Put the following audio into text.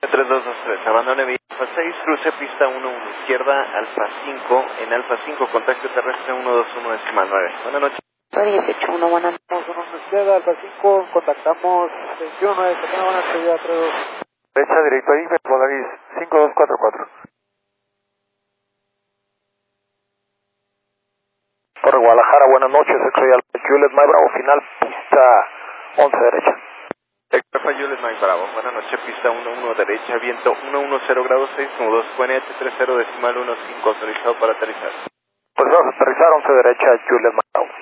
3223, abandone vía Alfa 6, cruce pista 11, izquierda, Alfa 5, en Alfa 5, contacto terrestre 121 decimal 9. Buenas noches. 181, buenas noches. 1 izquierda, Alfa 5, contactamos 21, buenas noches, 32. Derecha, directo ahí, Polaris 5244. Por Guadalajara, buenas noches, soy Alfa Juliet Mike Bravo, final, pista 11 derecha. Alfa Juliet Mike Bravo, buenas noches, pista 11 derecha, viento 110 grados 6, 2, QNH 30 decimal 15, autorizado para aterrizar. Pues vamos a aterrizar 11 derecha, Juliet Mike Bravo.